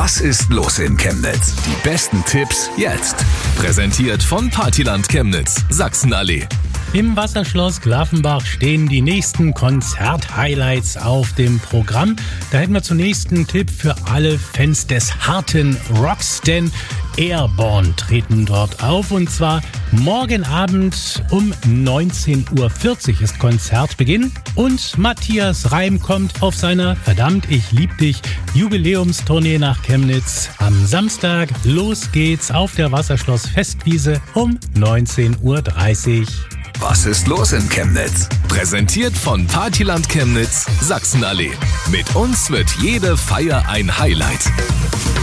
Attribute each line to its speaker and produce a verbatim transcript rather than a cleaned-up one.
Speaker 1: Was ist los in Chemnitz? Die besten Tipps jetzt.
Speaker 2: Präsentiert von Partyland Chemnitz, Sachsenallee.
Speaker 3: Im Wasserschloss Glaffenbach stehen die nächsten Konzert-Highlights auf dem Programm. Da hätten wir zunächst einen Tipp für alle Fans des harten Rocks, denn Airborne treten dort auf, und zwar morgen Abend um neunzehn Uhr vierzig ist Konzertbeginn, und Matthias Reim kommt auf seiner Verdammt, ich lieb dich Jubiläumstournee nach Chemnitz am Samstag. Los geht's auf der Wasserschloss Festwiese um neunzehn Uhr dreißig.
Speaker 1: Was ist los in Chemnitz?
Speaker 2: Präsentiert von Partyland Chemnitz, Sachsenallee. Mit uns wird jede Feier ein Highlight.